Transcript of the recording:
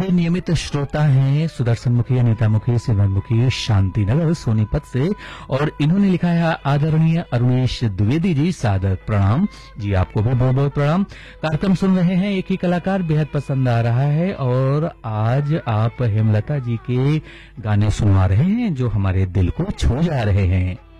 हमारे नियमित श्रोता हैं सुदर्शन मुखी, अनिता मुखी, सिमरन मुखी, शांति नगर सोनीपत से, और इन्होंने लिखा है आदरणीय अरुणेश द्विवेदी जी, सादर प्रणाम जी। आपको भी बहुत बहुत प्रणाम। कार्यक्रम सुन रहे हैं, एक ही कलाकार बेहद पसंद आ रहा है, और आज आप हेमलता जी के गाने सुनवा रहे हैं जो हमारे दिल को छू जा रहे हैं।